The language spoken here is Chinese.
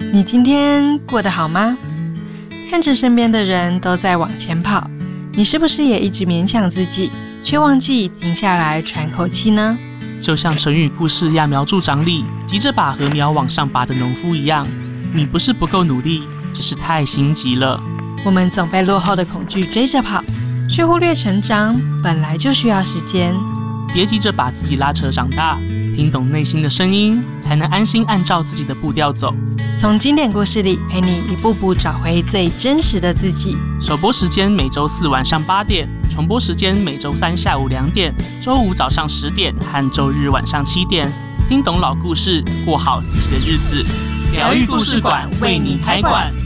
你今天过得好吗？看着身边的人都在往前跑，你是不是也一直勉强自己，却忘记停下来喘口气呢？ 就像成语故事揠苗助长里急着把禾苗往上拔的农夫一样，你不是不够努力，只是太心急了。 我们总被落后的恐惧追着跑，却忽略成长本来就需要时间。 别急着把自己拉扯长大，听懂内心的声音，才能安心按照自己的步调走。 从经典故事里陪你一步步找回最真实的自己。 首播时间每周4晚上8点，重播时间每周3下午2点，周5早上10点和周日晚上7点。听懂老故事，过好自己的日子。疗愈故事馆为你开馆。